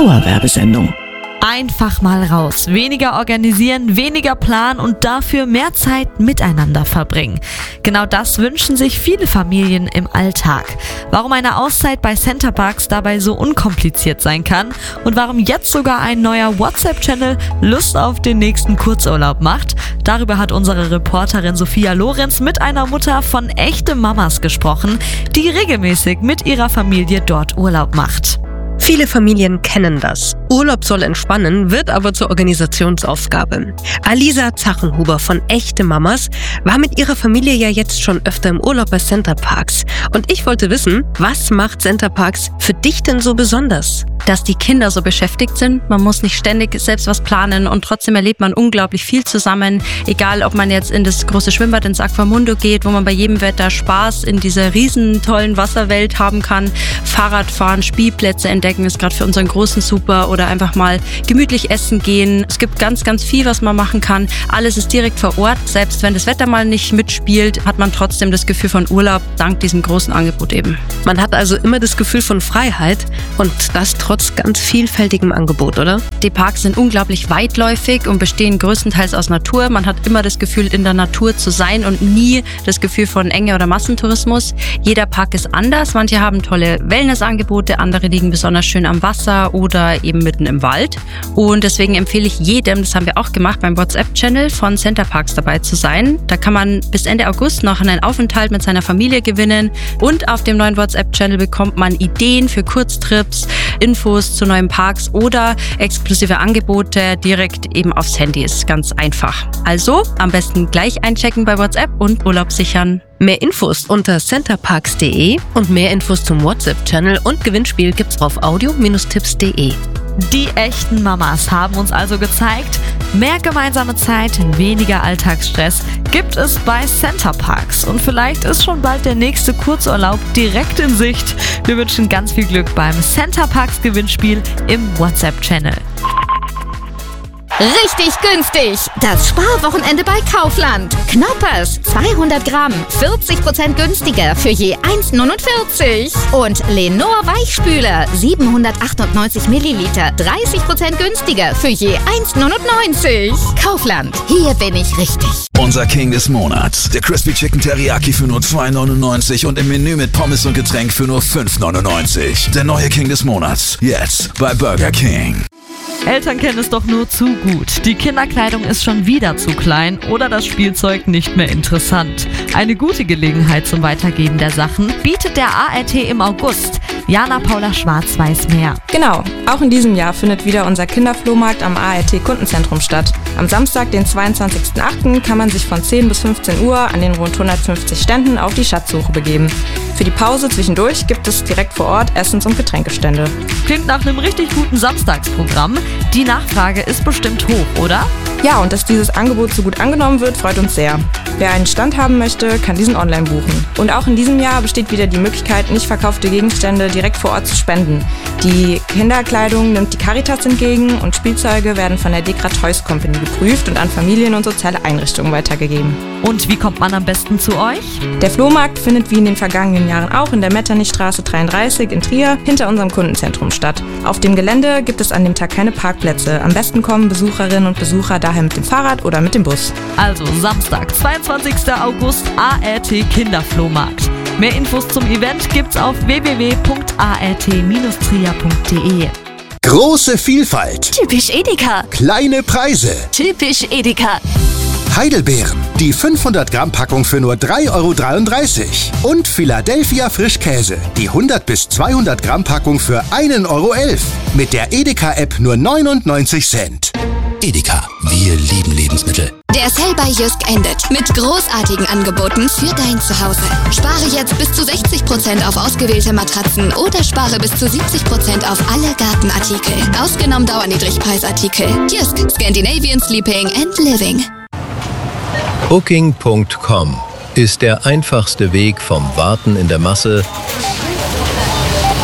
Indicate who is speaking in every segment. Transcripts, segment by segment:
Speaker 1: Dauerwerbesendung.
Speaker 2: Einfach mal raus, weniger organisieren, weniger planen und dafür mehr Zeit miteinander verbringen. Genau das wünschen sich viele Familien im Alltag. Warum eine Auszeit bei Centerparks dabei so unkompliziert sein kann und warum jetzt sogar ein neuer WhatsApp-Channel Lust auf den nächsten Kurzurlaub macht, darüber hat unsere Reporterin Sophia Lorenz mit einer Mutter von echte Mamas gesprochen, die regelmäßig mit ihrer Familie dort Urlaub macht.
Speaker 3: Viele Familien kennen das. Urlaub soll entspannen, wird aber zur Organisationsaufgabe. Alisa Zachenhuber von Echte Mamas war mit ihrer Familie ja jetzt schon öfter im Urlaub bei Centerparks. Und ich wollte wissen, was macht Centerparks für dich denn so besonders?
Speaker 4: Dass die Kinder so beschäftigt sind. Man muss nicht ständig selbst was planen und trotzdem erlebt man unglaublich viel zusammen. Egal, ob man jetzt in das große Schwimmbad in Aquamundo geht, wo man bei jedem Wetter Spaß in dieser riesen tollen Wasserwelt haben kann. Fahrradfahren, Spielplätze entdecken ist gerade für unseren Großen super oder einfach mal gemütlich essen gehen. Es gibt ganz, ganz viel, was man machen kann. Alles ist direkt vor Ort. Selbst wenn das Wetter mal nicht mitspielt, hat man trotzdem das Gefühl von Urlaub, dank diesem großen Angebot eben.
Speaker 3: Man hat also immer das Gefühl von Freiheit und das trotz ganz vielfältigem Angebot, oder?
Speaker 4: Die Parks sind unglaublich weitläufig und bestehen größtenteils aus Natur. Man hat immer das Gefühl, in der Natur zu sein und nie das Gefühl von Enge oder Massentourismus. Jeder Park ist anders. Manche haben tolle Wellnessangebote, andere liegen besonders schön am Wasser oder eben mitten im Wald. Und deswegen empfehle ich jedem, das haben wir auch gemacht, beim WhatsApp-Channel von Centerparks dabei zu sein. Da kann man bis Ende August noch einen Aufenthalt mit seiner Familie gewinnen. Und auf dem neuen WhatsApp-Channel bekommt man Ideen für Kurztrips, Infos zu neuen Parks oder exklusive Angebote direkt eben aufs Handy. Ist ganz einfach. Also am besten gleich einchecken bei WhatsApp und Urlaub sichern.
Speaker 3: Mehr Infos unter centerparks.de und mehr Infos zum WhatsApp-Channel und Gewinnspiel gibt's auf audio-tipps.de.
Speaker 2: Die echten Mamas haben uns also gezeigt, mehr gemeinsame Zeit, weniger Alltagsstress gibt es bei Centerparks. Und vielleicht ist schon bald der nächste Kurzurlaub direkt in Sicht. Wir wünschen ganz viel Glück beim Centerparks Gewinnspiel im WhatsApp-Channel.
Speaker 5: Richtig günstig! Das Sparwochenende bei Kaufland. Knoppers 200 Gramm, 40% günstiger für je 1,49. Und Lenor Weichspüler 798 Milliliter, 30% günstiger für je 1,99. Kaufland, hier bin ich richtig.
Speaker 6: Unser King des Monats. Der Crispy Chicken Teriyaki für nur 2,99 und im Menü mit Pommes und Getränk für nur 5,99. Der neue King des Monats. Jetzt bei Burger King.
Speaker 2: Eltern kennen es doch nur zu gut. Die Kinderkleidung ist schon wieder zu klein oder das Spielzeug nicht mehr interessant. Eine gute Gelegenheit zum Weitergeben der Sachen bietet der ART im August. Jana Paula Schwarz weiß mehr.
Speaker 7: Genau, auch in diesem Jahr findet wieder unser Kinderflohmarkt am ART Kundenzentrum statt. Am Samstag, den 22.08. kann man sich von 10 bis 15 Uhr an den rund 150 Ständen auf die Schatzsuche begeben. Für die Pause zwischendurch gibt es direkt vor Ort Essens- und Getränkestände.
Speaker 2: Klingt nach einem richtig guten Samstagsprogramm. Die Nachfrage ist bestimmt hoch, oder?
Speaker 7: Ja, und dass dieses Angebot so gut angenommen wird, freut uns sehr. Wer einen Stand haben möchte, kann diesen online buchen. Und auch in diesem Jahr besteht wieder die Möglichkeit, nicht verkaufte Gegenstände direkt vor Ort zu spenden. Die Kinderkleidung nimmt die Caritas entgegen und Spielzeuge werden von der Dekra Toys Company geprüft und an Familien und soziale Einrichtungen weitergegeben.
Speaker 2: Und wie kommt man am besten zu euch?
Speaker 7: Der Flohmarkt findet wie in den vergangenen Jahren auch in der Metternichstraße 33 in Trier hinter unserem Kundenzentrum statt. Auf dem Gelände gibt es an dem Tag keine Parkplätze. Am besten kommen Besucherinnen und Besucher daher mit dem Fahrrad oder mit dem Bus.
Speaker 2: Also Samstag, 22. August, ART Kinderflohmarkt. Mehr Infos zum Event gibt's auf www.art-trier.de.
Speaker 8: Große Vielfalt.
Speaker 5: Typisch Edeka.
Speaker 8: Kleine Preise.
Speaker 5: Typisch Edeka.
Speaker 8: Heidelbeeren. Die 500 Gramm Packung für nur 3,33 € und Philadelphia Frischkäse. Die 100 bis 200 Gramm Packung für 1,11 € mit der Edeka-App nur 99 Cent.
Speaker 6: Edeka, wir lieben Lebensmittel.
Speaker 5: Der Sale bei Jysk endet mit großartigen Angeboten für dein Zuhause. Spare jetzt bis zu 60% auf ausgewählte Matratzen oder spare bis zu 70% auf alle Gartenartikel. Ausgenommen Dauerniedrigpreisartikel. Jysk, Scandinavian Sleeping and Living.
Speaker 9: Booking.com ist der einfachste Weg vom Warten in der Masse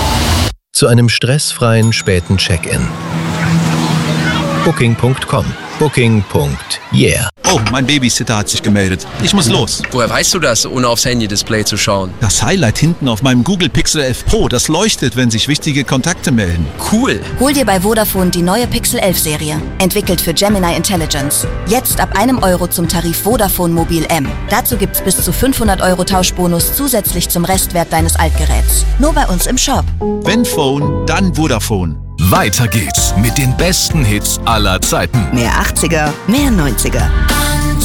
Speaker 9: zu einem stressfreien späten Check-in. Booking.com Booking.yeah.
Speaker 1: Oh, mein Babysitter hat sich gemeldet. Ich muss los.
Speaker 10: Woher weißt du das, ohne aufs Handy-Display zu schauen?
Speaker 1: Das Highlight hinten auf meinem Google Pixel 11 Pro, das leuchtet, wenn sich wichtige Kontakte melden.
Speaker 10: Cool.
Speaker 11: Hol dir bei Vodafone die neue Pixel 11 Serie. Entwickelt für Gemini Intelligence. Jetzt ab €1 zum Tarif Vodafone Mobil M. Dazu gibt's bis zu 500 € Tauschbonus zusätzlich zum Restwert deines Altgeräts. Nur bei uns im Shop.
Speaker 1: Wenn Phone, dann Vodafone.
Speaker 6: Weiter geht's mit den besten Hits aller Zeiten.
Speaker 11: Mehr 80er, mehr 90er.